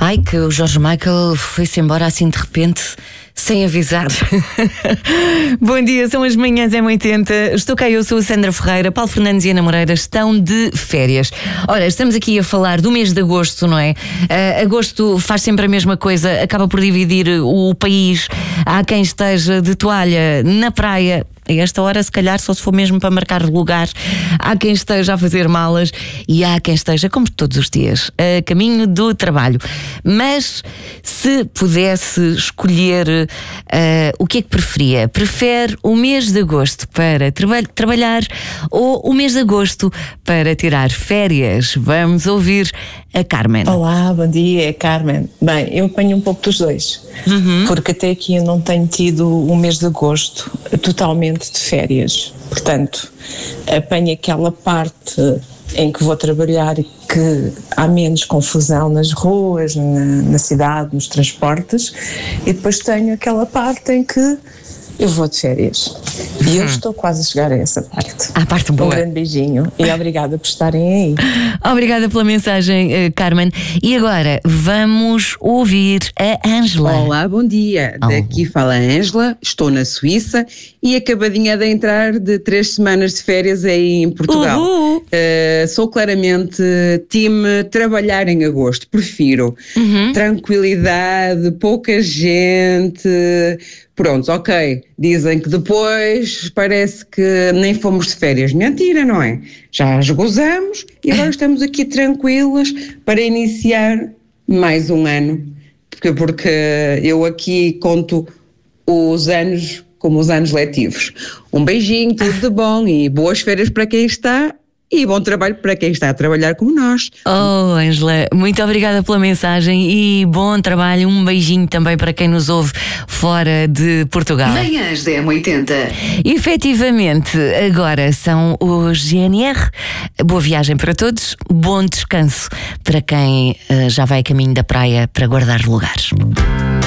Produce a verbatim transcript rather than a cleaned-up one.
Ai, que o Jorge Michael foi-se embora assim de repente, sem avisar. Bom dia, são as manhãs M oitenta. Estou cá, eu sou a Sandra Ferreira. Paulo Fernandes e Ana Moreira estão de férias. Ora, estamos aqui a falar do mês de agosto, não é? Uh, agosto faz sempre a mesma coisa, acaba por dividir o país. Há quem esteja de toalha na praia. A esta hora, se calhar, só se for mesmo para marcar lugar. Há quem esteja a fazer malas e há quem esteja, como todos os dias, a caminho do trabalho. Mas se pudesse escolher uh, o que é que preferia? Prefere o mês de agosto para traba- trabalhar ou o mês de agosto para tirar férias? Vamos ouvir a Carmen. Olá, bom dia, é Carmen. Bem, eu apanho um pouco dos dois, uhum. porque até aqui eu não tenho tido o mês de agosto totalmente de férias. Portanto, apanho aquela parte em que vou trabalhar e que há menos confusão nas ruas, na, na cidade, nos transportes, e depois tenho aquela parte em que eu vou de férias. E eu estou quase a chegar a essa parte. À parte boa. Um grande beijinho e obrigada por estarem aí. Obrigada pela mensagem, Carmen. E agora vamos ouvir a Ângela. Olá, bom dia. Oh. Daqui fala a Ângela, estou na Suíça e acabadinha de entrar de três semanas de férias aí em Portugal. Uh, sou claramente time trabalhar em agosto. Prefiro uhum. tranquilidade, pouca gente. Pronto, ok, dizem que depois parece que nem fomos de férias. Mentira, não é? Já as gozamos e agora estamos aqui tranquilas para iniciar mais um ano. Porque, porque eu aqui conto os anos como os anos letivos. Um beijinho, tudo de bom e boas férias para quem está e bom trabalho para quem está a trabalhar como nós. Oh, Ângela, muito obrigada pela mensagem e bom trabalho. Um beijinho também para quem nos ouve fora de Portugal. Manhãs da M oitenta. Efetivamente, agora são os G N R. Boa viagem para todos, bom descanso para quem uh, já vai a caminho da praia para guardar lugares.